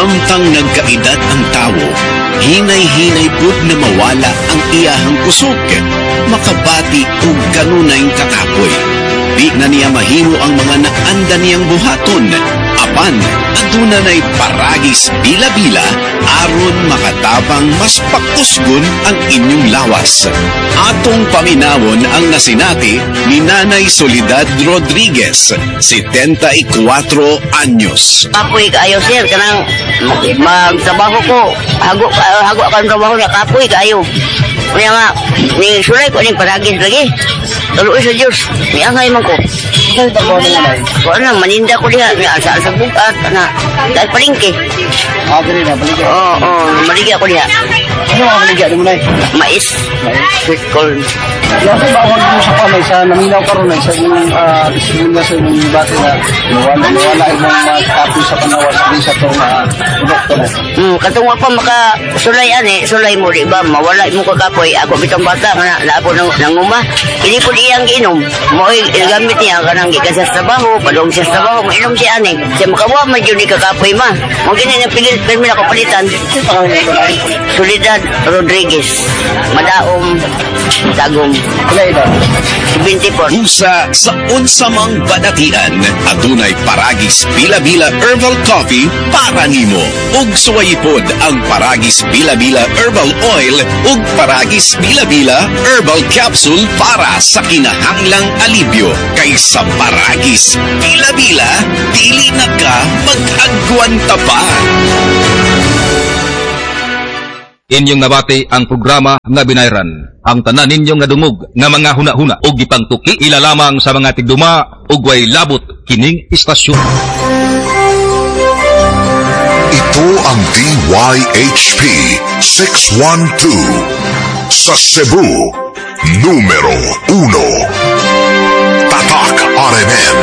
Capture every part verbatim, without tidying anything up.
Samtang nagkaedad ang tawo, hinay-hinay pud na mawala ang iyahang kusog, makabati og kanunay kakapoy. Di na niya mahimo ang mga naanda niyang buhaton, apan aduna nay paragis bila-bila aron makatabang mas pakusgon ang inyong lawas. Atong paminawon ang nasinati ni Nanay Soledad Rodriguez, setenta-y-cuatro anyos. Kapoy kaayo sir, kanang magtrabaho ko, hago hago akong trabaho na kapoy kaayo. Kaya nga, ni sulay ko ning paragis lagi. Tuloy sa Diyos, ni angay man ko. Saan ito mo na? Kung ano, maninda ko diha, ni asa sa bukat, na, dahil palingke. Ah, gano'n na, paligya. Oo, oo, maligya ko diha. Ano ang paligya mo na eh? Mais. Mais. Sweet corn. Yung sa bawang mo sa kamay, sa naminaw ka rin, sa yung disiplina sa yung bati na nawala, nawala yung mga kapoy sa panawas, di sa itong produkto na. Hmm, katong ako makasulay ani, sulay mo, di ba? Mawala mo kakapoy, ako bitong bata, na, na ako nang, nanguma. Hindi po iyang ginom. Mo'y gamit niya, kanang gikas sa trabaho, palong siya sa trabaho, mainom siya ani. Siya makabuha, medyo ni kakapoy ma. Mga ganyan na pilit, pero may nakapalitan. Soledad Rodriguez, Madaom, Tagum. Kulay ito? twenty-four. Usa sa unsamang badatian, adunay paragis bila-bila herbal coffee para nimo. Ug suwayipod ang paragis bila-bila herbal oil ug paragis bila-bila herbal capsule para sa kinahanglang alibyo. Kaysa paragis bila-bila, dili na ka mag-agwanta pa. Inyong nabati ang programa nga binayran. Ang tanan ninyong nadungog nga mga huna-huna o gipangtuki ila lamang sa mga tigduma ug way labot kining istasyon. Ito ang D Y H P six one two sa Cebu, numero uno. Tatak R M N.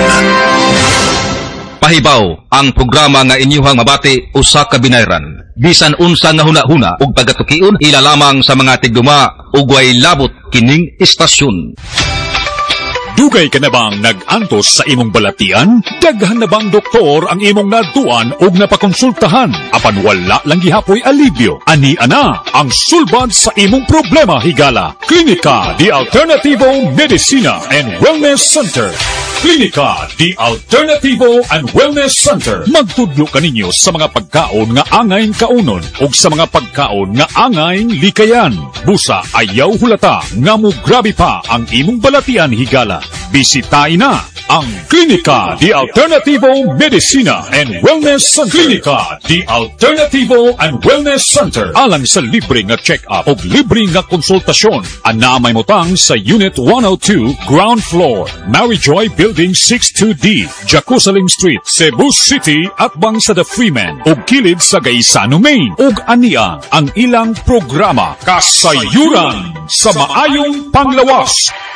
Pahibaw ang programa nga inyuhang mabati usa ka binayran. Bisan unsa nga huna-huna ug pagatukion ila lamang sa mga tigduma ug way labot kining istasyon. Dugay ka na bang nag-antos sa imong balatian? Daghan na bang doktor ang imong naduan o napakonsultahan? Apan wala lang gihapoy alibyo. Ani ana ang sulbad sa imong problema higala. Klinika di Alternativo Medicina and Wellness Center. Klinika di Alternativo and Wellness Center. Magtudlo kaninyo sa mga pagkaon nga angayn kaunon o sa mga pagkaon nga angayn likayan. Busa ayaw hulata nga mo grabe pa ang imong balatian higala. Bisitahin na ang Klinika di Alternativo Medicina and Wellness Center. Klinika di Alternativo and Wellness Center. Alang sa libre nga check-up o libre nga konsultasyon. Anamay motang sa Unit one oh two, Ground Floor, Maryjoy Building sixty-two D, Jacusaling Street, Cebu City at bang sa The Freeman o kilid sa Gaisano, Maine. Ug ania ang ilang programa Kasayuran sa Maayong Panglawas.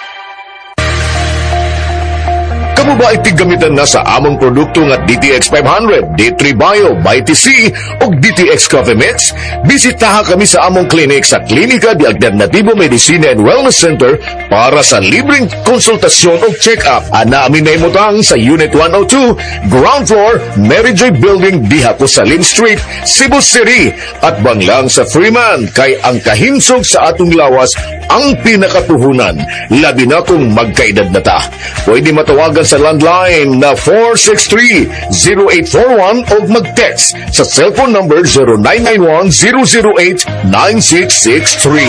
Kamu ba itigamitan na sa among produkto nga D T X five hundred, D three Bio, Vita C o D T X Coffee Mix? Bisitaha kami sa among clinic sa Klinika di Alternativo Medicina and Wellness Center para sa libreng konsultasyon o check-up. Anaamin na imutang sa Unit one oh two, Ground Floor, Maryjoy Building, Dihacosalin Street, Cebu City. At banglang sa Freeman, kay ang kahinsog sa atong lawas ang pinakatuhunan. Labi na kung magkaedad na ta. Pwede matawagan sa landline na four six three, zero eight four one o mag-text sa cellphone number zero nine nine one, zero zero eight, nine six six three.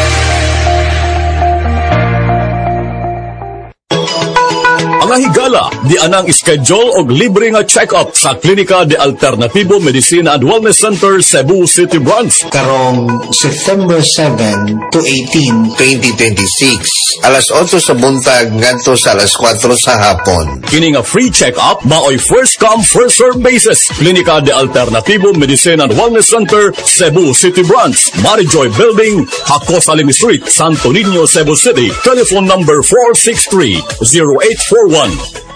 Mga higala, di anang schedule og libre nga check-up sa Klinika de Alternativo Medicina and Wellness Center, Cebu City Branch. Karong September seven to eighteen, twenty twenty-six. Alas otso sa buntag ngadto sa alas kwatro sa hapon. Kini nga free check-up maoy first come first serve basis. Klinika de Alternativo Medicina and Wellness Center, Cebu City Branch, Maryjoy Building, Jacusaling Street, Santo Niño, Cebu City. Telephone number four six three, zero eight four one.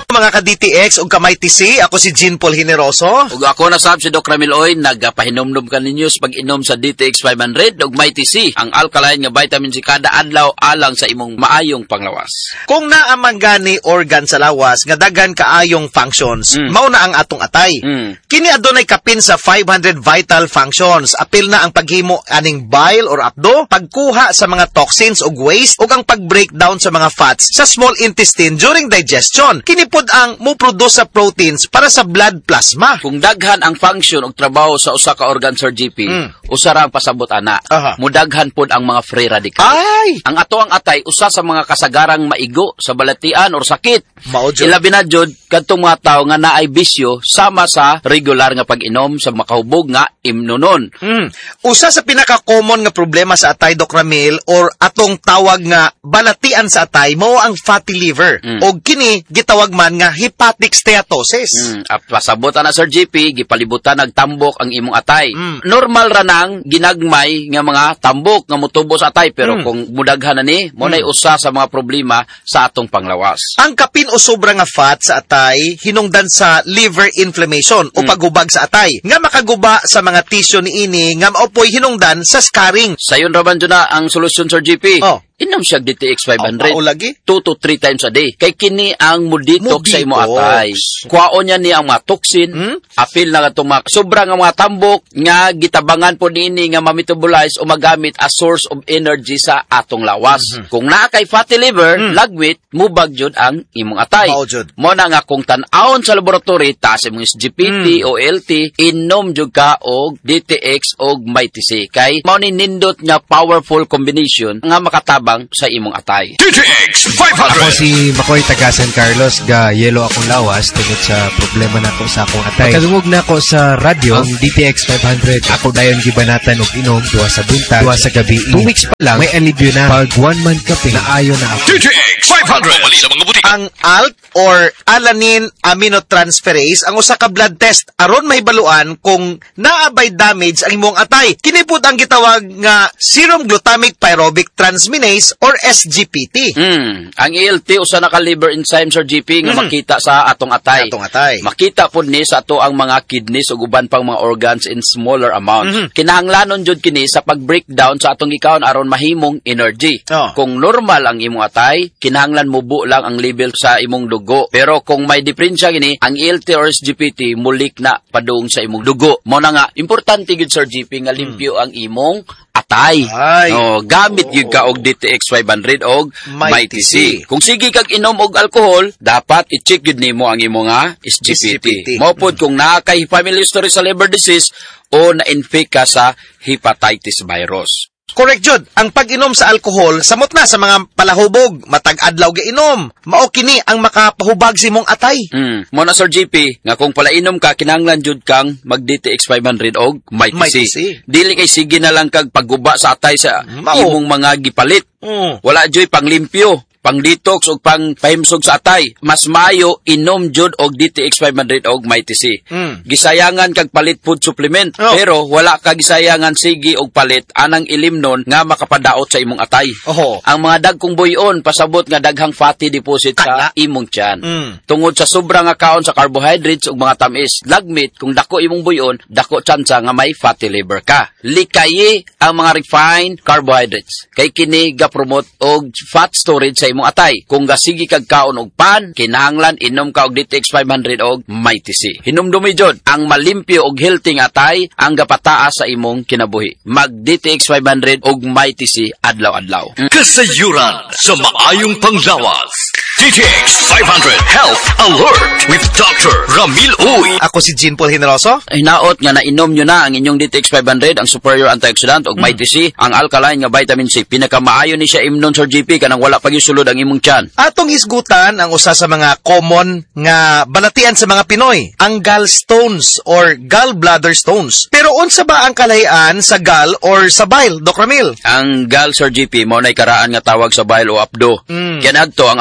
Mga ka-D T X o kamay T C, ako si Jean Paul Generoso. Ug ako na sab si Doc Ramil Oy, nagapahinomdom ka ninyo sa pag-inom sa D T X five hundred ug may T C, ang alkaline nga vitamin C kada adlaw alang sa imong maayong panglawas. Kung naaman gani organ sa lawas nga daghan kaayong functions, Mm. mao na ang atong atay. Mm. Kini adunay kapin sa five hundred vital functions. Apil na ang paghimo aning bile or apdo, pagkuha sa mga toxins ug waste ug ang pag-breakdown sa mga fats sa small intestine during digestion. Kini pud ang mo-produce sa proteins para sa blood plasma. Kung daghan ang function ug trabaho sa usa ka organ, Sir G P, Mm. usa ra ang pasabot ana. Aha. Mudaghan pod ang mga free radical. Ay! Ang ato ang atay usa sa mga kasagarang maigo sa balatian or sakit. Mao jud. Ilabi na jud kadtong mga tawo nga naay bisyo sama sa regular nga pag-inom sa makahubog nga imnunon. Mm. Usa sa pinaka-common nga problema sa atay, Doc Ramil, or atong tawag nga balatian sa atay, mao ang fatty liver. Mm. O kini gitawag man nga hepatic steatosis. Mm, at pasabot na Sir G P, gipalibutan nagtambok ang imong atay. Mm. Normal ra nang ginagmay nga mga tambok nga motubo sa atay, pero Mm. kung mudaghan na ni, mo nay usa sa mga problema sa atong panglawas. Ang kapin o sobra nga fat sa atay hinungdan sa liver inflammation o Mm. paghubag sa atay nga makaguba sa mga tissue niini nga maopoy hinungdan sa scarring. Sayon ra man dyan na ang solusyon, Sir G P. Oh. Inom siya D T X five hundred. Mao lagi? two to three times a day. Kay kini ang muditox sa imo Muditox. atay. Kuwaon niya ni ang mga toxin, Hmm? apil na nga mga sobra nga mga tambok nga gitabangan po niini nga ma-metabolize o magamit as source of energy sa atong lawas. Mhm. Kung naa kay fatty liver, Mm. lagwit, mubag jud ang imong atay. Mao jud. Mo na nga kung tan-awon sa laboratory taas imong S G P T Mm. o L T, inom jud ka og D T X og may T C. Kay mao ni nindot nga powerful combination nga makatabang sa imong atay. D T X five Ako hundred. si Makoy taga San Carlos, ga yelo akong lawas tungod sa problema nako sa akong atay. Pagkalungog na ako sa radyo, ang D T X five hundred, ako dayon gibanatan og inom duha sa buntag, duha sa gabi. Two weeks pa lang, may alibyo na. Pag one month kape, naayo na ako. D T X five hundred. Ang A L T or alanine aminotransferase ang usa ka blood test aron mahibaluan kung naabay damage ang imong atay. Kini pud ang gitawag nga serum glutamic pyruvic transminase or S G P T. Mm. Ang A L T usa na ka liver enzyme, Sir G P, nga Mhm. makita sa atong atay. Atong atay. Makita pud ni sa ato ang mga kidneys ug uban pang mga organs in smaller amounts. Mhm. Kinahanglanon jud kini sa pag-breakdown sa atong gikaon aron mahimong energy. Oh. Kung normal ang imong atay, kinahanglan mubo lang ang level sa imong dugo. Pero kung may diferensya gini, ang A L T or S G P T mulik na padung sa imong dugo. Mo na nga importante gid, Sir G P, nga limpyo ang imong atay. Ay. Oh, gamit gyud ka og D T X five hundred og May may T C. Kung sige kag inom og alcohol, dapat i-check gyud nimo ang imong nga S G P T. S G P T. Mao pod kung naa kay family history sa liver disease o na-infect ka sa hepatitis virus. Correct jud. Ang pag-inom sa alcohol samot na sa mga palahubog, matag adlaw ga inom. Mao kini ang makapahubag sa imong atay. Mm. Mo na, Sir G P, nga kung palainom ka, kinahanglan jud kang mag D T X five hundred og may May T C. T C. Dili kay sige na lang kag pagguba sa atay sa Mao. imong mga gipalit. Mm. Wala joy panglimpyo, pang detox o pang pahimsog sa atay. Mas maayo inom jud og D T X five hundred og may T C. Mm. Gisayangan kag palit food supplement, Oh. pero wala ka gisayangan sige og palit anang ilimnon nga makapadaot sa imong atay. Oho. Ang mga dagkong buyon pasabot nga daghang fatty deposit Kana. sa imong tiyan. Mm. Tungod sa sobra nga kaon sa carbohydrates ug mga tamis, lagmit kung dako imong buyon, dako tsansa nga may fatty liver ka. Likayi ang mga refined carbohydrates. Kay kini ga-promote og fat storage sa imong atay. Kung gasigi kag kaon og pan, kinahanglan inom ka og D T X five hundred og may T C. Hinumdumi jud ang malimpyo og healthy nga atay ang gapataas sa imong kinabuhi. Mag D T X five hundred og may T C adlaw-adlaw. Kasayuran sa maayong panglawas. D T X five hundred Health Alert with Doctor Ramil Uy. Ako si Jean Paul Generoso. Hinaot nga nainom nyo na ang inyong D T X five hundred, ang superior antioxidant og may T C, ang alkaline nga vitamin C. Pinakamaayo ni siya imnon, Sir G P, kanang wala pagisulod ang imong tiyan. Atong isgutan ang usa sa mga common nga balatian sa mga Pinoy, ang gallstones or gallbladder stones. Pero unsa ba ang kalahian sa gall or sa bile, Doc Ramil? Ang gall, Sir G P, mo nay karaan nga tawag sa bile o apdo. Mm. Kaya nagto ang apdo gitawag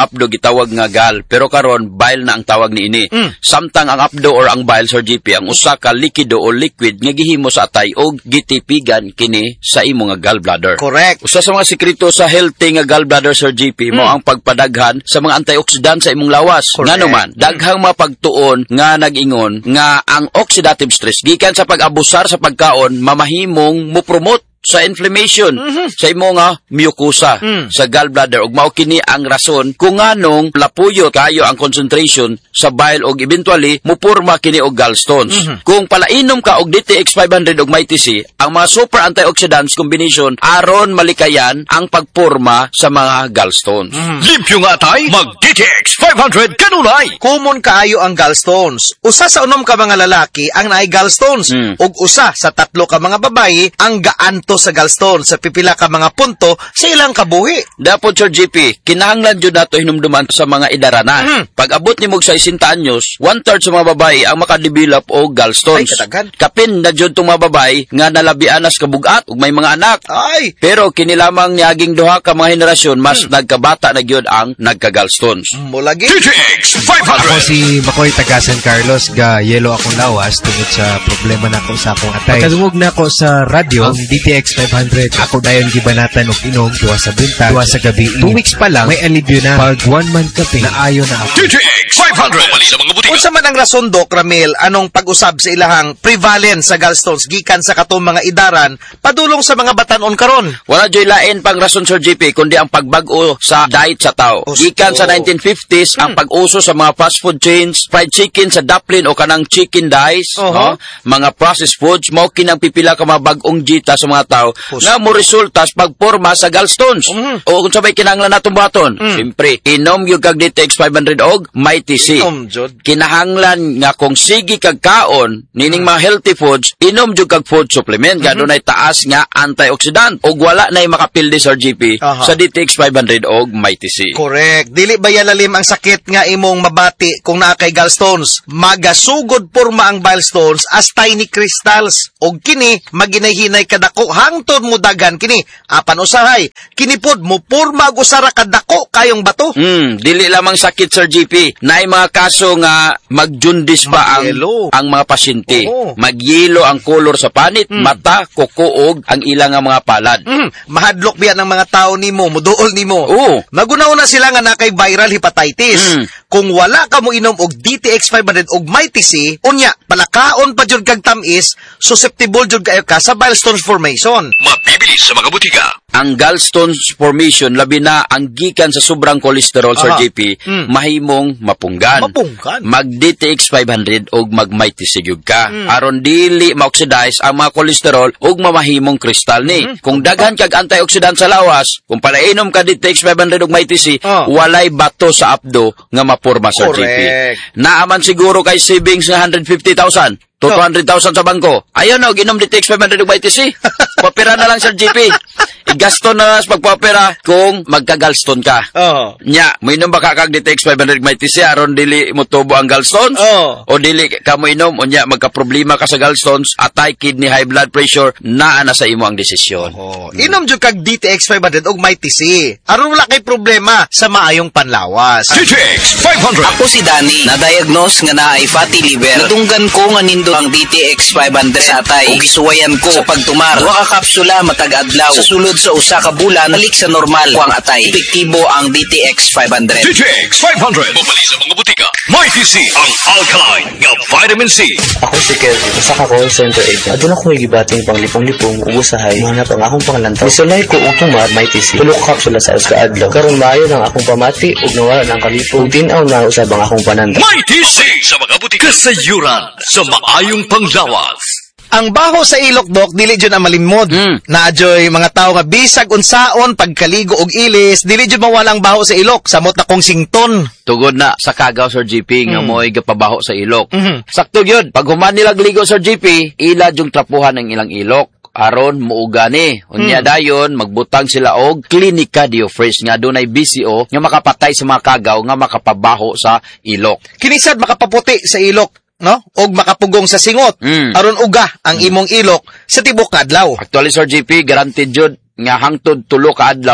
gitawag nga gal, pero karon bile na ang tawag ni ini. Mm. Samtang ang apdo or ang bile, Sir G P, ang usa ka likido o liquid nga gihimo sa atay o gitipigan kini sa imo nga gallbladder. Correct. Usa sa mga sekreto sa healthy nga gallbladder, Sir G P, mo Mm. ang pagpadaghan sa mga antioxidant sa imong lawas. Correct. Nga naman, daghang mapagtuon nga nag-ingon nga ang oxidative stress gikan sa pag-abusar sa pagkaon mamahimong mo-promote sa inflammation Mhm. sa imo nga mucosa Mm. sa gallbladder ug mao kini ang rason kung nganong lapuyo kayo ang concentration sa bile ug eventually mupurma kini og gallstones. Mhm. Kung palainom ka og D T X five hundred ug Mighty C, ang mga super antioxidants combination aron malikayan ang pagporma sa mga gallstones. Limpyo nga tay, mag-D T X five hundred kanunay! Common kaayo ang gallstones. Usa sa unom ka mga lalaki ang naay gallstones Mm. ug usa sa tatlo ka mga babayi ang gaanto sa gallstones sa pipila ka mga punto sa ilang kabuhi. Dapat, Sir G P, kinahanglan jud nato hinumduman sa mga idarana. Mhm. Pag abot ni mog sa sixty anyos, one-third sa mga babae ang makadevelop o gallstones. Ay, kadaghan. Kapin na jud tong mga babae nga nalabian na sa kabugat ug may mga anak. Ay, Pero kini lamang niaging duha ka mga henerasyon mas nagkabata na gyud ang nagka-gallstones. mo lagi. D T X five Ako hundred! si Makoy taga San Carlos, ga yelo akong lawas tungod sa problema nako sa akong atay. Pagkadungog na ako sa radyo, ang D T X five hundred, ako dayon gibanatan og inom duha sa buntag, duha sa gabi. Two weeks pa lang, may alibyo na. Pag one month kape, naayo na ako. D T X five hundred! Mali sa mga butika! Unsa man ang rason, Doc Ramil, anong pag-usab sa ilahang prevalence sa gallstones gikan sa katong mga idaran padulong sa mga batanon karon? Wala joy lain pang rason, Sir G P, kundi ang pagbag-o sa diet sa tao. Gusto. Gikan sa nineteen fifties, ang pag-uso sa mga fast food chains, fried chicken sa Dublin o kanang chicken dice, Oho. no? Mga processed foods, mao kinang pipila ka mga bag-ong jita sa mga tao Gusto. nga mo resulta sa pagporma sa gallstones. Mhm. O kung sabay kinahanglan natong baton, Mm. siyempre, inom yung kag D T X five hundred og Mighty C. Inom, jud. Kinahanglan nga kung sige kag kaon nining mga healthy foods, inom jud kag food supplement nga dunay taas nga antioxidant ug wala nay makapildi, Sir G P, Aha. sa D T X five hundred og Mighty C. Correct. Dili ba yalalim ang sakit nga imong mabati kung naa kay gallstones? Magasugod porma ang gallstones as tiny crystals. Og kini maginay-hinay kadako hangtod mo dagan kini. Apan usahay, kini pod mo porma og usa ra kadako kayong bato. Hmm, dili lamang sakit, Sir G P. Naay mga kaso nga magjundis pa ang Magyelo. ang mga pasyente. Oo. Magyelo ang kolor sa panit, Mm. mata, kuko ug ang ilang nga mga palad. Mm, mahadlok biya ng mga tao nimo, muduol nimo. Oo. Magunaw na sila nga nakay viral hepatitis. Mm. Kung wala ka mo inom og D T X five hundred og Mighty C, unya palakaon pa jud kag tamis, susceptible jud kayo ka sa gallstones formation. Mabibili sa mga butika! Ang gallstones formation, labi na ang gikan sa sobrang cholesterol, Sir Aha. J P, Mm. mahimong mapunggan. Mapunggan? Mag-D T X five hundred og mag-Mighty Sigyug ka. Mm. Aron dili ma-oxidize ang mga cholesterol og mamahimong kristal ni. Mm. Kung daghan kag antioxidant sa lawas, kung palainom ka D T X five hundred og Mighty C, Oh. walay bato sa abdo nga mapurma, Sir J P. Correct. Naaman siguro kay savings nga one hundred fifty thousand. To Oh. two hundred thousand sa bangko. Ayaw na, og inom D T X five hundred og Mighty C. Papera na lang, Sir G P. Igasto na sa pagpapera kung magka-gallstone ka. Oh. Nya, mo inom ba ka kag D T X five hundred Mighty C aron dili mo tubo ang gallstones? Oh. O dili ka mo inom, o nya, magka-problema ka sa gallstones, atay, kidney, high blood pressure, naa na sa imo ang desisyon. Oh. Inom jud kag D T X five hundred og Mighty C. Aron wala kay problema sa maayong panlawas. D T X five hundred! Ako si Danny, na-diagnose nga na ay fatty liver. Natunggan ko nga nindo ang D T X five hundred sa atay. Ug gisuwayan ko sa pagtumar. Duha ka kapsula matag adlaw. Sa sulod sa usa ka bulan, balik sa normal ko ang atay. Epektibo ang D T X five hundred. D T X five hundred! Mabali sa mga butika! Mighty C ang alkaline nga vitamin C. Ako si Kelvin, usa ka call center agent. Aduna ko gibating panglipong-lipong ug usahay manap ang akong pangalantaw. Misulay ko og tumar Mighty C. Tulo ka kapsula sa usa ka adlaw. Karon maayo nang akong pamati ug nawala nang kalipong. Tin-aw na usab ang akong pananda. Mighty C sa mga butika! Kasayuran sa maayong panglawas. Ang baho sa ilok, Dok, dili jud ang malimod. Mm. Naadyoy mga tao nga bisag unsaon pagkaligo og ilis, dili jud mawalang baho sa ilok, samot na kong sington. Tugod na sa kagaw, Sir G P, nga Mm. mo'y gapabaho sa ilok. Mhm. Sakto yun. Pag human nila gligo, Sir G P, ila yung trapuhan ng ilang ilok. Aron muuga ni. Unya Mm. dayon magbutang sila og Clinica Diofresh nga dunay B C O nga makapatay sa mga kagaw nga makapabaho sa ilok. Kinisad makapaputi sa ilok, no? Og makapugong sa singot. Mm. Aron uga ang imong ilok sa tibok nga adlaw. Actually, Sir G P, guaranteed jud nga hangtod tulo ka adlaw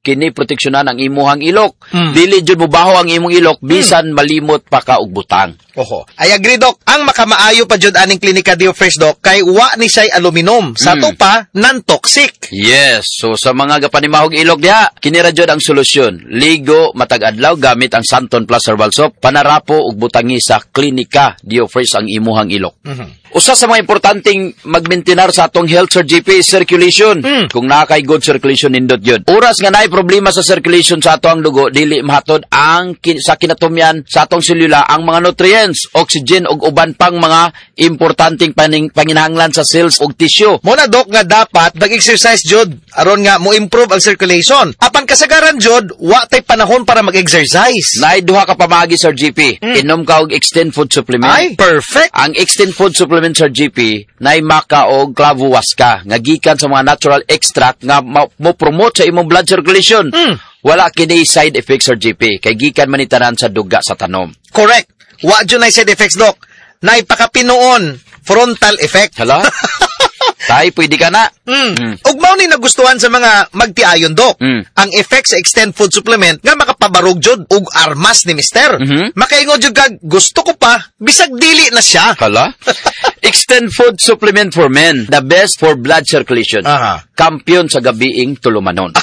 kini proteksyonan ang imuhang ilok. Mm. Dili jud mubaho ang imong ilok bisan malimot pa ka og butang. Oho. Ay agree, Dok. Ang makamaayo pa jud aning klinika Dio Fresh, Dok, kay wa ni say aluminum. Sa Mm. to pa non-toxic. Yes, so sa mga gapanimahog ilog diha, kini ra jud ang solusyon. Ligo matag adlaw gamit ang Santon Plus Herbal Soap, panarapo ug butangi sa klinika Dio Fresh ang imuhang ilok. Mhm. Usa sa mga importanteng magmaintenar sa atong health, Sir G P, is circulation. Mm. Kung nakay good circulation, nindot yun. Oras nga naay problema sa circulation sa ato ang dugo, dili mahatod ang kin- sa kinatumyan sa atong selula ang mga nutrients, oxygen ug uban pang mga importanteng paning panginahanglan sa cells ug tissue. Muna, Dok, nga dapat mag-exercise jud aron nga mo improve ang circulation. Apan kasagaran jud, wa tay panahon para mag-exercise. Naay duha ka pamaagi, Sir G P. Mm. Inom ka og Extend Food Supplement. Ay, perfect. Ang Extend Food Supplement, Sir G P, naay maka og clavuasca nga gikan sa mga natural extract nga ma- mo promote sa imong blood circulation. Mm. Wala kini side effects, Sir G P, kay gikan man ni tanan sa duga sa tanom. Correct. Wa jud nay side effects, Dok. Nay pakapinoon frontal effect. Hala? Tay, pwede ka na. Mm. Mm. Ug mao ni nagustuhan sa mga magtiayon, Dok. Mm. Ang effect sa Extend Food Supplement nga makapabarog jud og armas ni Mister. Mhm. Makaingon jud kag gusto ko pa bisag dili na siya. Hala? Extend Food Supplement for Men, the best for blood circulation. Aha. Kampiyon sa gabiing tulumanon.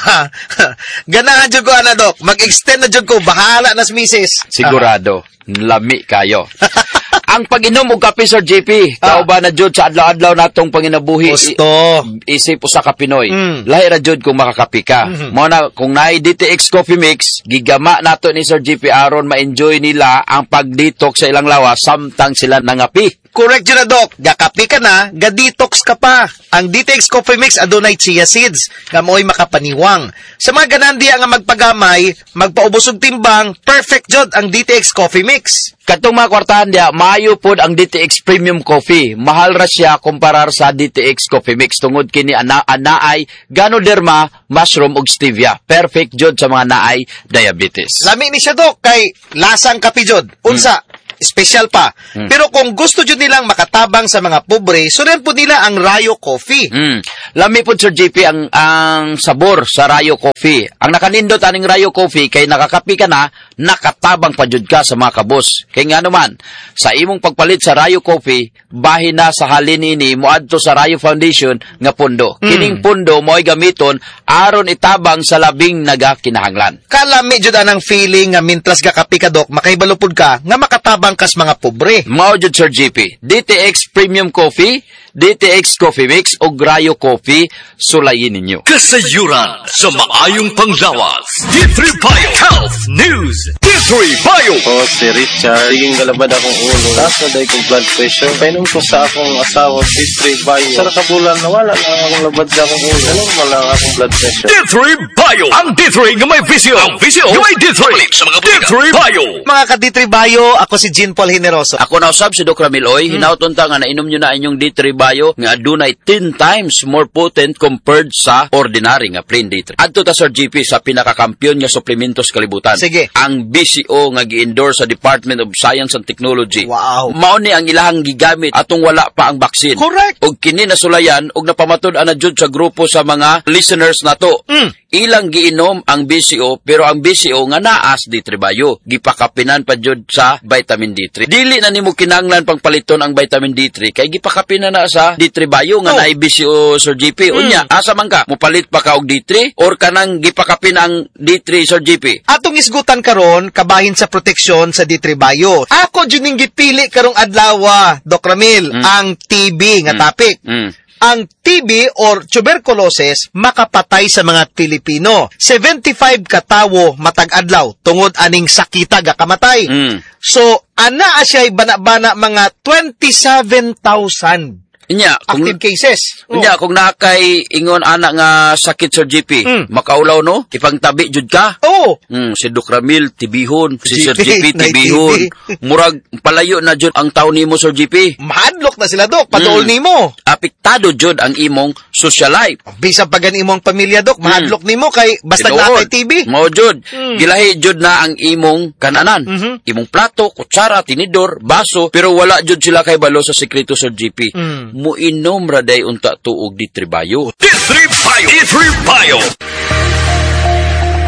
Ganahan jud ko ana, Dok. Mag-extend na jud ko, bahala na si Missus. Sigurado, lami kayo. Ang pag-inom og kape, Sir J P, Ah. kauban na jud sa adlaw-adlaw natong panginabuhi. Gusto. I- isip usa ka Pinoy. Mm. Lahi ra jud kung makakape ka. Mhm. Mo na kung naay D T X Coffee Mix, gigama nato ni Sir J P aron ma-enjoy nila ang pag-detox sa ilang lawas samtang sila nangapi. Correct yun na, Dok. Gakapi ka na, ga-detox ka pa. Ang D T X Coffee Mix adunay chia seeds, nga mo'y makapaniwang. Sa mga ganandiya nga magpagamay, magpaubos og timbang, perfect jud ang D T X Coffee Mix. Katong mga kwartahan diya, maayo pod ang D T X Premium Coffee. Mahal ra siya kumparar sa D T X Coffee Mix tungod kini ana anaay Ganoderma, mushroom ug stevia. Perfect jud sa mga naay diabetes. Lami ni siya, Dok, kay lasang kapi jud. Unsa, special pa. Hmm. Pero kung gusto jud nilang makatabang sa mga pobre, sunan po nila ang Rayo Coffee. Mm. Lami po, Sir J P, ang, ang sabor sa Rayo Coffee. Ang nakanindot aning Rayo Coffee, kay nakakapi ka na, nakatabang pa jud ka sa mga kabos. Kay nga naman, sa imong pagpalit sa Rayo Coffee, bahin na sa halin ini, muadto sa Rayo Foundation nga pundo. Mm. Kining pundo mo'y gamiton aron itabang sa labing naga kinahanglan. Kalami jud anang feeling nga mintlas ka kapi ka, Dok, makaibalupod ka, nga makatabang kas mga pobre. Mao jud, Sir J P. D T X Premium Coffee, D T X Coffee Mix o Rayo Coffee, sulayin ninyo. Kasayuran sa maayong panglawas. D three Bio Health News. D three Bio. Ako si Richard. Siging galabad akong ulo. Taas na dahil kong blood pressure. Painom ko sa akong asawa, D three Bio. Sa nakabulan, nawala lang akong labad sa akong ulo. Normal lang akong blood pressure. D three Bio. Ang D three nga may visyo. Ang visyo nga may D three. D three Bio. Mga ka-D three Bio, ako si Jean Paul Generoso. Ako na usab si Doc Ramiloy, hmm. hinauton ta nga nainom nyo na inyong D three Bio nga adunay ten times more potent compared sa ordinary nga plain D three. Adto ta, Sir G P, sa pinakakampiyon nga suplementos kalibutan. Sige. Ang B C O nga gi-endorse sa Department of Science and Technology. Wow. Mao ni ang ilahang gigamit atong wala pa ang baksin. Correct. Og kini nasulayan og napamatud-an na jud sa grupo sa mga listeners nato. Mm. Ilang giinom ang B C O pero ang B C O nga naas D three Bio gipakapinan pa jud sa vitamin D three. Dili na nimo kinahanglan pang paliton ang vitamin D three kay gipakapinan na sa D three Bio nga Oh. naay B C O, Sir G P. Mm. Unya, asa man ka mopalit pa ka og D three or kanang gipakapin ang D three, Sir G P? Atong isgutan karon kabahin sa proteksyon sa D three Bio. Ako jud ning gipili karong adlaw, Doc Ramil, Mm. ang T B nga Mm. topic. Mm. Ang T B or tuberculosis makapatay sa mga Pilipino. seventy-five ka tawo matag adlaw tungod aning sakita ga kamatay. Mm. So ana asiyay bana-bana mga twenty-seven thousand Inya, kung active cases. Unya, kung nakay ingon anak nga sakit, Sir G P, Mm. makaulaw no, ipangtabi jud ka. Oh. Mm, si Doc Ramil tibihon, si Sir G P, G P tibihon. Murag palayo na jud ang taon nimo, Sir G P. Mahadlok na sila, Dok. Paduol Mm. nimo. Apektado jud ang imong social life. Bisan pa gani imong pamilya, Dok. Mahadlok nimo kay basta Tinuod. natay T B. Mao jud. Mm. Gilahi jud na ang imong kananan. Mhm. Imong plato, kutsara, tinidor, baso, pero wala jud sila kay balo sa sekreto, Sir G P. Mm. Muinom ra day unta tuog D three Bio. D three Bio. D three Bio.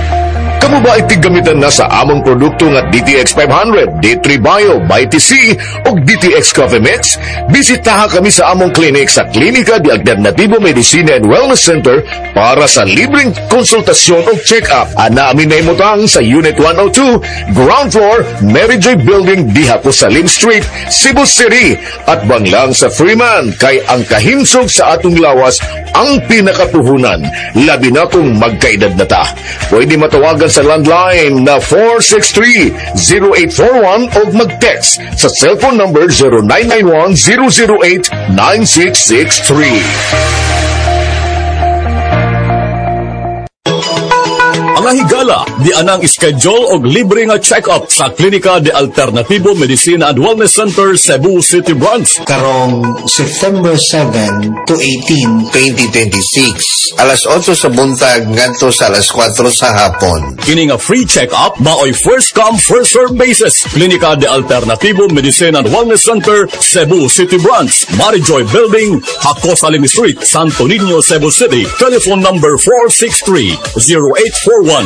Kamu ba itigamitan na sa among produkto nga D T X five hundred, D three Bio, by T C o D T X Coffee Mix? Bisitaha kami sa among clinic sa Klinika de Alternativo Medicina and Wellness Center para sa libreng konsultasyon o check-up. Ana amin na imutang sa Unit one oh two, Ground Floor, Mary Joy Building, diha po sa Lim Street, Cebu City. At banglang sa Freeman, kay ang kahimsog sa atong lawas ang pinakapuhunan. Labi na kung magkaedad na ta. Pwede matawagan sa landline na four six three, zero eight four one o mag-text sa cellphone number zero nine nine one, zero zero eight, nine six six three. Ang higala, di anang schedule og libre nga check-up sa Klinika de Alternativo Medicina and Wellness Center, Cebu City Branch. Karong September seven to eighteen, twenty twenty-six, alas otso sa buntag ngadto sa alas kwatro sa hapon. Kini nga free check-up maoy first come first serve basis. Klinika de Alternativo Medicina and Wellness Center, Cebu City Branch, Mary Joy Building, Hacosalim Street, Santo Niño, Cebu City. Telephone number four six three, zero eight four one.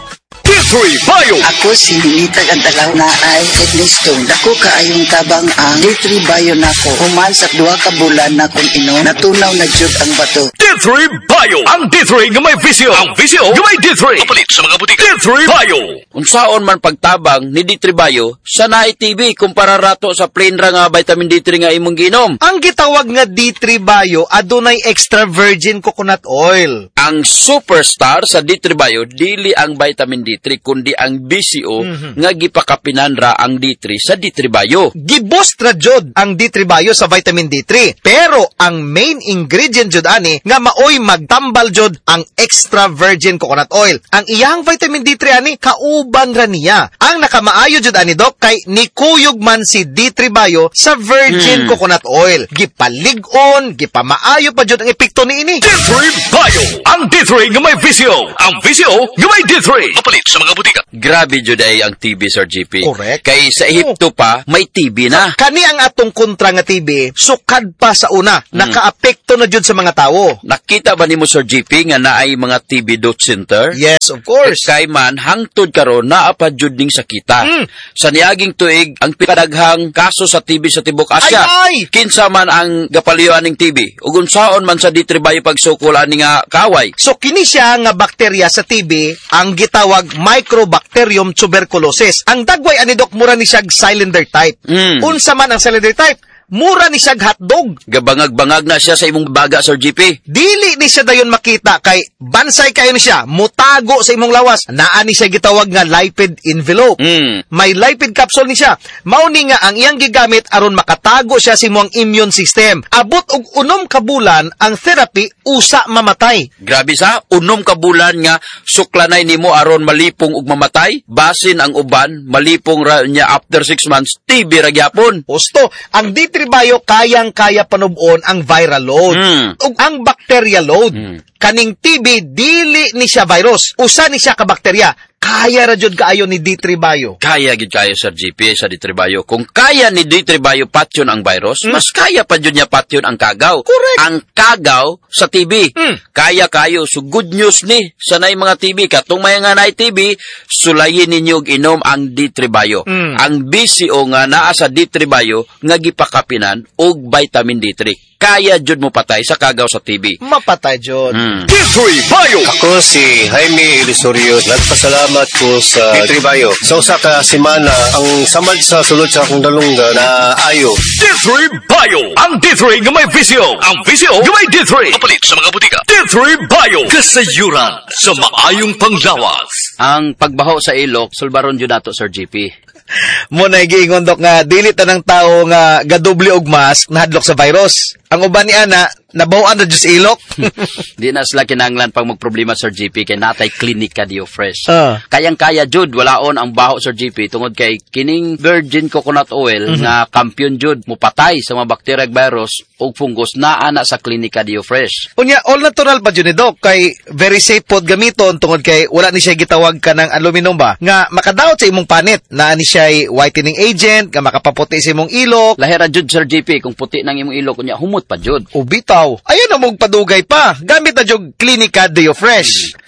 D three Bio. Ako si Nita Gandalaw na ay Edlistong. Dako kaayong tabang ang D three Bio nako. Human sa duha ka bulan na kung ino, natunaw na jud ang bato. D three Bio. Ang D three nga may visyo. Ang visyo nga may D three. Kapalit sa mga butika. D three Bio. Unsaon man pagtabang ni D three Bio, sa naay T V kumpara rato sa plain ra nga vitamin D three nga imong ginom. Ang gitawag nga D three Bio adunay extra virgin coconut oil. Ang superstar sa D three Bio dili ang vitamin D three kundi ang B C O mm-hmm. nga gipakapinan ra ang D three sa D three Bio. Giboost ra jud ang D three Bio sa vitamin D three, pero ang main ingredient jud ani nga maoy magtambal jud ang extra virgin coconut oil. Ang iyang vitamin D three ani kauban ra niya. Ang nakamaayo jud ani dok kay nikuyog man si D three Bio sa virgin mm. coconut oil. Gipalig-on, gipamaayo pa jud ang epekto niini. D three Bio. Ang D three nga may visyo. Ang visyo nga may D three. Kapalit sa mga butika. Grabe jud ay ang T B, Sir G P. Correct. Kay sa Ehipto pa, may T B na. Kani ang atong kontra nga T B, sukad pa sa una. Hmm. Nakaapekto na jud sa mga tawo. Nakita ba nimo, Sir G P, nga naay mga T B dot center? Yes, of course. Kay man, hangtod karon naa pa jud ning sakita. Hmm. Sa niaging tuig, ang pinadaghang kaso sa T B sa Tibok Asya. Ay, ay! Kinsa man ang gapaliwan ning T B? Ug unsaon man sa D three Bio pagsukol ani nga kaway? So kini siya nga bakterya sa T B ang gitawag Microbacterium tuberculosis. Ang dagway ani dok mura ni siya cylinder type. Mm. Unsa man ang cylinder type? Mura ni siya hotdog. Gabangag-bangag na siya sa imong baga, Sir G P. Dili ni siya dayon makita kay bansay kayo ni siya, mutago sa imong lawas. Naa ni siya gitawag nga lipid envelope. Mm. May lipid capsule ni siya. Mao ni nga ang iyang gigamit aron makatago siya sa imong immune system. Abot og unom ka bulan ang therapy usa mamatay. Grabe sa unom ka bulan nga suklanay nimo aron malipong ug mamatay. Basin ang uban malipong ra niya after six months T B ra gyapon. Posto, ang D three Bio kayang-kaya panubon ang viral load mm. ug ang bacteria load. Mm. Kaning T B dili ni siya virus, usa ni siya ka bakterya. Kaya ra jud kaayo ni D three Bio. Kaya gid kayo, Sir G P, sa D three Bio. Kung kaya ni D three Bio patyon ang virus, mm. mas kaya pa jud niya patyon ang kagaw. Correct. Ang kagaw sa T B. Mm. Kaya kayo. So good news ni sa nay mga T B. Katong may nga nay T B, sulayin ninyo og inom ang D three Bio. Mm. Ang B C O nga naa sa D three Bio nga gipakapinan og vitamin D three. Kaya jud mo patay sa kagaw sa T B. Mapatay jud. Mm. D three Bio. Ako si Jaime Elisorio. Nagpasalamat ko sa D three Bio. Sa usa ka semana, ang samad sa sulod sa akong dalungga na ayo. D three Bio. Ang D three nga may visyo. Ang visyo nga may D three. Kapalit sa mga butika. D three Bio. Kasayuran sa maayong panglawas. Ang pagbaho sa ilok, sulbaron jud nato, Sir G P. Muna giingon dok nga dili tanang tawo nga gadoble og mask nahadlok sa virus. Ang uban ni ana nabawan na jud ilok. Di na sila kinahanglan pang magproblema, Sir G P, kay natay Klinika Dio Fresh. Uh. Kayang-kaya jud walaon ang baho, Sir G P, tungod kay kining virgin coconut oil mm-hmm. nga kampiyon jud mupatay sa mga bakterya ug virus ug fungus naa na sa Klinika Dio Fresh. Unya all natural pa jud ni dok kay very safe pod gamiton tungod kay wala ni siya gitawag kanang aluminum ba nga makadaot sa imong panit. Naa ni siya whitening agent nga makapaputi sa imong ilok. Lahira jud, Sir G P, kung puti nang imong ilok unya humot pa jud. Ubitaw. Ayun na mong padugay pa. Gamit na jud Klinika Dio Fresh.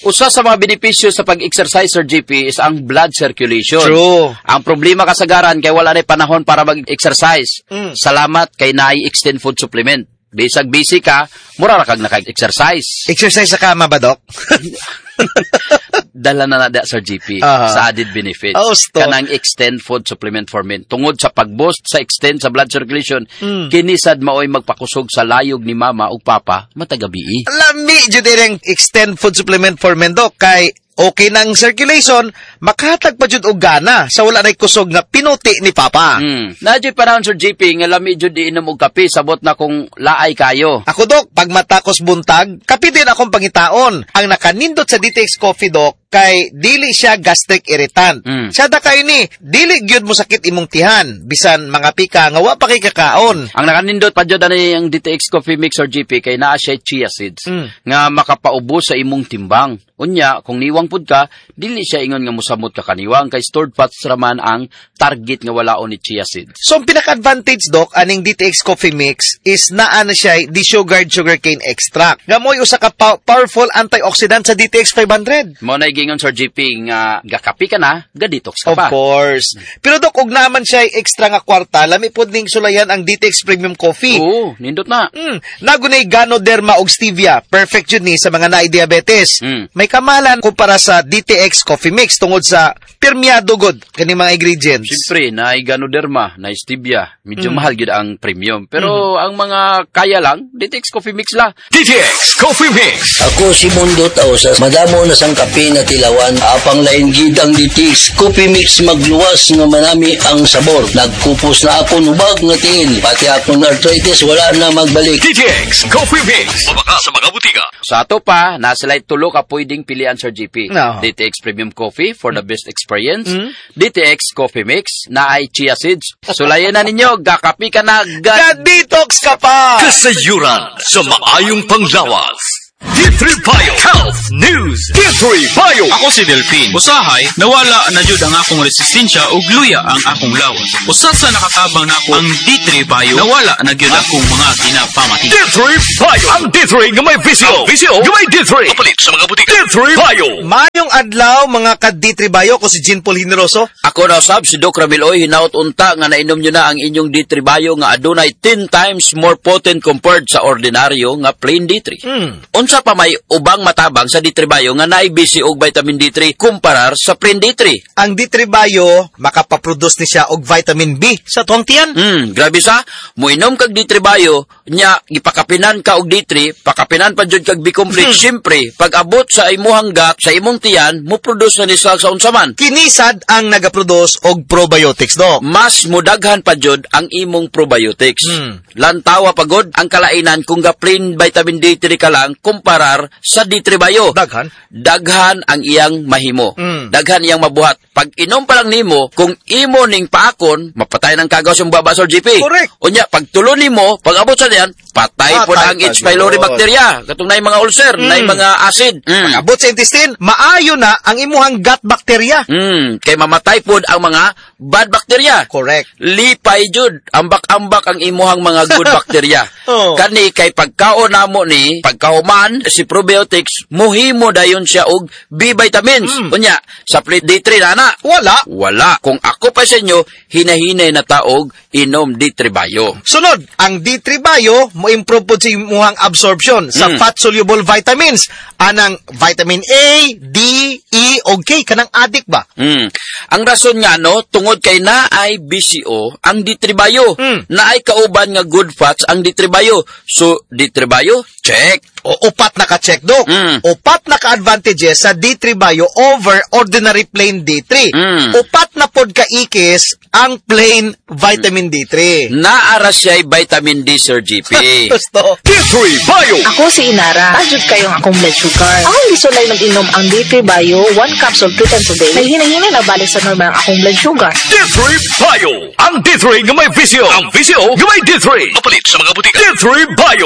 Usa sa mga benepisyo sa pag-exercise, Sir G P, is ang blood circulation. True. Ang problema kasagaran kay wala na panahon para mag-exercise. Mm. Salamat kay naay extend food supplement. Bisag busy ka, mura ra kag naka-exercise. Exercise sa kama ba, Doc? Dala na na Sir G P uh-huh. sa added benefits. Oh, kanang extend food supplement for men. Tungod sa pag-boost sa extend sa blood circulation, mm. kinisad maoy magpakusog sa layog ni mama ug papa matagabi. Lami jud direng extend food supplement for men, Doc, kay okay nang circulation, makahatag pa jud og gana sa wala nay kusog nga pinuti ni papa. Mm. Nadyo panahon, Sir J P, nga lami jud iinom og kape sabot na kung laay kayo. Ako, Doc, pag matakos buntag, kape din akong pangitaon. Ang nakanindot sa D T X Coffee, Doc, kay dili siya gastric irritant. Mm. Siya da kay ni, dili gyud mo sakit imong tihan, bisan mga pika nga wa pa kay kakaon. Ang nakanindot pa jud ani ang D T X Coffee Mix, Sir J P, kay naa siya chia seeds mm. nga makapaubos sa imong timbang. Unya, kung niwang pud ka, dili siya ingon nga mosamot ka kaniwang kay stored fats raman ang target nga walaon ni chia seeds. So, ang pinaka-advantage, Doc, aning D T X Coffee Mix is naa na siya desugared sugarcane extract. Nga mo'y usa ka pa- powerful antioxidant sa D T X five hundred. Mo na gingon, Sir G P, nga gakapi ka na, ga-detox ka of pa. Of course. Pero, Doc, ug naman siya extra nga kwarta, lami pod ning sulayan ang D T X Premium Coffee. Oo, nindot na. Mm, nagunay Ganoderma ug Stevia. Perfect yun ni sa mga naay diabetes. Mm. May kamalan kumpara sa D T X Coffee Mix tungod sa permeado god kani mga ingredients. Siyempre, naay Ganoderma, naay Stevia. Medyo mm. mahal gyud ang premium. Pero mm. ang mga kaya lang, D T X Coffee Mix la. D T X Coffee Mix. Ako si Mundo Tausas. Madamo na sang kape na tilawan. Apang lain gid ang D T X Coffee Mix magluwas nga manami ang sabor. Nagkupos na ako nubag nga tiil. Pati akong arthritis wala na magbalik. D T X Coffee Mix. Mabaka sa mga butika. Sa ato pa, nasa light tulo ka pwedeng pilian, Sir G P. No. D T X Premium Coffee for the best experience. Mm. D T X Coffee Mix na ay chia seeds. Sulayan na ninyo, gakapi ka na, ga-detox ka pa! Kasayuran sa maayong panglawas. D three Bio Health News. D three Bio. Ako si Delphin. Usahay, nawala na jud ang akong resistensya ug luya ang akong lawas. Usa sa nakatabang nako ang D three Bio, nawala na gyud akong mga kinapamati. D three Bio. Ang D three nga may visio. Ang visio nga may D three. Kapalit sa mga butika. D three Bio. Mayong adlaw mga ka-D three Bio ko si Jean Paul Generoso. Ako na usab si Doc Ramiloy, hinaut unta nga nainom nyo na ang inyong D three Bio nga adunay ten times more potent compared sa ordinaryo nga plain D three. Mm. Unsa pa may ubang matabang sa D three Bio nga naay B C og vitamin D three kumparar sa plain D three. Ang D three Bio makapaproduce ni siya og vitamin B sa tuwang tiyan. Hmm, grabe sa. Muinom kag D three Bio nya gipakapinan ka og D three, pakapinan pa jud kag B complete. Hmm. Syempre, pag abot sa imuhang gut, sa imong tiyan, mo produce na ni sa unsa man. Kinisad ang nagaproduce og probiotics, do. Mas mudaghan pa jud ang imong probiotics. Hmm. Lantawa pagod ang kalainan kung ga plain vitamin D three ka lang kumparar sa D three Bio. Daghan? Daghan ang iyang mahimo. Mm. Daghan iyang mabuhat. Pag inom pa lang nimo, kung imo ning paakon, mapatay ng kagaw yung baba, Sir G P. Correct. Unya, pag tulo nimo, pag abot sa diyan, patay po na ang H. pylori bacteria. Katong na mga ulcer, mm. na mga acid. Mm. Pag abot sa intestine, maayo na ang imuhang gut bacteria. Mm. Kay mamatay po ang mga bad bacteria. Correct. Lipay jud, ambak-ambak ang imuhang mga good bacteria. Oh. Kani kay pagkaon namo ni, pagkahuman si probiotics, muhimo dayon siya og B vitamins. Mm. Unya, sa D three na na, wala. Wala. Kung ako pa sa inyo, hinahinay na taog inom D three Bio. Sunod, ang D three Bio mo improve po sa imuhang absorption sa mm. fat-soluble vitamins. Anang vitamin A, D, E, o K. Kanang adik ba? Mm. Ang rason nga, no, tungod kay na ay B C O ang D three Bio. Mm. Na ay kauban nga good fats ang D three Bio. So, D three Bio, check. O upat na ka-check, Doc. Mm. Upat na ka-advantages sa D three Bio over ordinary plain D three. Mm. Upat na pod ka-ikis ang plain vitamin D three. Naara siya'y vitamin D, Sir G P. Gusto. D three Bio. Ako si Inara. Adjud kayong akong blood sugar. Ako hindi sulay nag-inom ang D three Bio, one capsule two times a day. May hinahinay na balik sa normal ang akong blood sugar. D three Bio. Ang D three nga may visio. Ang visio nga may D three. Mapalit sa mga butika. D three Bio.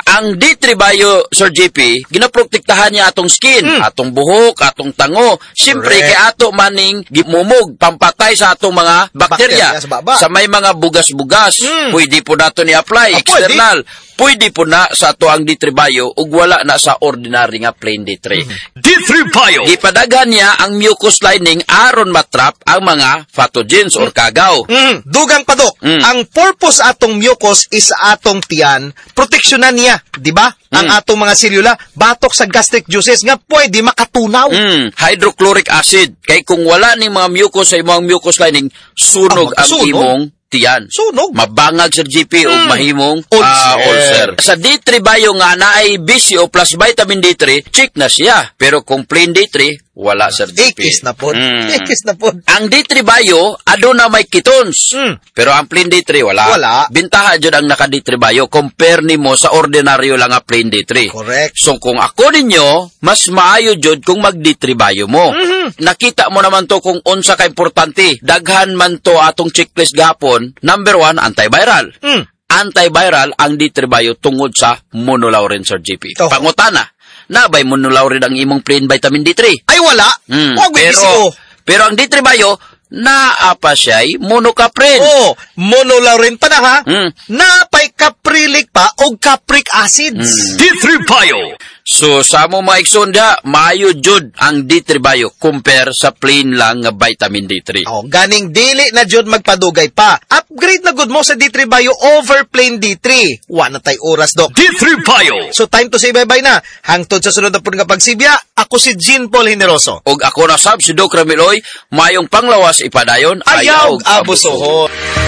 Ang D three Bio, Sir J P, ginaprotektahan niya atong skin, mm. atong buhok, atong tango. Siyempre, kay ato maning gimumog, pampatay sa atong mga bakterya. bakterya sa, baba. Sa may mga bugas-bugas, mm. pwede po nato ni-apply, ah, external. Pwede. Pwede po na sa ato ang D three Bio ug wala na sa ordinary nga plain D three. Mm-hmm. D three Bio. Gipadaghan niya ang mucus lining aron matrap ang mga pathogens mm. or kagaw. Mm. Dugang pa, Dok. Mm. Ang purpose atong mucus is atong tiyan, proteksyonan niya, di ba? Mm. Ang atong mga selula, batok sa gastric juices nga pwede makatunaw. Mm. Hydrochloric acid. Kay kung wala ning mga mucus sa imong mucus lining, sunog ah, ang sunog. imong tiyan. Sunog. Mabangag, Sir G P, mm. o mahimong ulcer. Uh, ulcer. Sa D three Bio nga na ay B C O plus vitamin D three, check na siya. Pero kung plain D three, wala, Sir G P. Ikis na po. Mm. Ikis na po. Ang D three Bio, ado na may ketones. Mm. Pero ang plain D three, wala. Wala. Bintaha dyan ang naka-D three Bio. Compare ni mo sa ordinaryo lang nga plain D three. Correct. So kung ako ninyo, mas maayo dyan kung mag-D three Bio mo. Mm-hmm. Nakita mo naman to kung unsa ka importante. Daghan man to atong checklist gapon. Number one, antiviral. Mm. Antiviral ang D three Bio tungod sa monolaurin, Sir G P. Oh. Pangutana, nabay monolaurin ang imong plain vitamin D three? Ay, wala. Mm. Wag pero, pero ang D three Bio, naapa siya'y monocaprin. Oh, monolaurin pa na ha. Mm. Napay caprilic pa o capric acids. Mm. D three Bio. So, sa mo mga iksonda, maayo jud ang D three Bio compare sa plain lang nga vitamin D three. Oh, ganing dili na jud magpadugay pa. Upgrade na good mo sa D three Bio over plain D three. Wa na tay oras, Dok. D three Bio. So, time to say bye-bye na. Hangtod sa sunod na po nga pagsibya, ako si Jean Paul Generoso. Og ako na sab si Doc Ramiloy, mayong panglawas ipadayon, ayaw abusohon.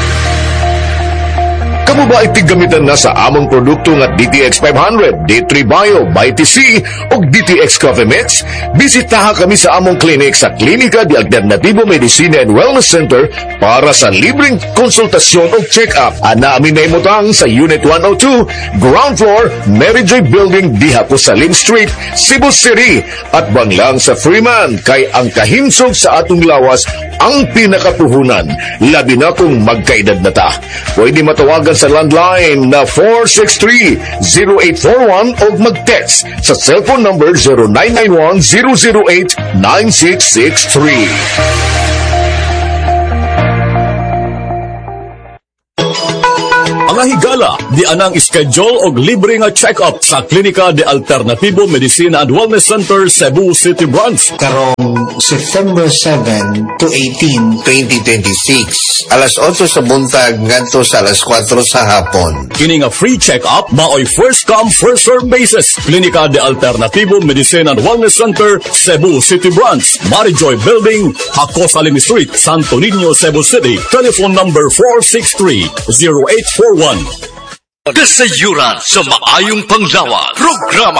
Kamu ba itigamitan na sa among produkto nga D T X five hundred, D three Bio, by T C o D T X Coffee Mix? Bisitaha kami sa among clinic sa Klinika de Alternativo Medicina and Wellness Center para sa libreng konsultasyon o check-up. Ana amin na imutang sa Unit one oh two, Ground Floor, Mary Joy Building, Diha po sa Lim Street, Cebu City. At banglang sa Freeman, kay ang kahinsog sa atong lawas ang pinakapuhunan. Labi na kung magkaedad na ta. Pwede matawagan sa landline na four six three, zero eight four one o mag-text sa cellphone number zero nine nine one, zero zero eight, nine six six three. Ang higala, di anang schedule og libre nga check-up sa Klinika de Alternativo Medicina and Wellness Center, Cebu City Branch. Karong September seven to eighteen, twenty twenty-six, alas otso sa buntag ngadto sa alas kwatro sa hapon. Kini nga free check-up maoy first come first serve basis. Klinika de Alternativo Medicina and Wellness Center, Cebu City Branch, Marijoy Building, Hacosalim Street, Santo Niño, Cebu City. Telephone number four six three, zero eight four one. Kasayuran sa maayong panglawas. Programa